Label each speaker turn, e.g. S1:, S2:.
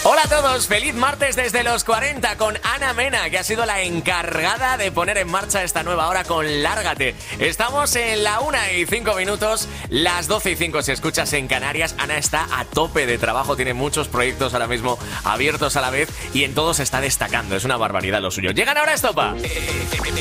S1: Hola a todos, feliz martes desde los 40 con Ana Mena, que ha sido la encargada de poner en marcha esta nueva hora con Lárgate. Estamos en la 1:05, las 12:05 si escuchas en Canarias. Ana está a tope de trabajo, tiene muchos proyectos ahora mismo abiertos a la vez y en todos está destacando. Es una barbaridad lo suyo. Llegan ahora a Estopa.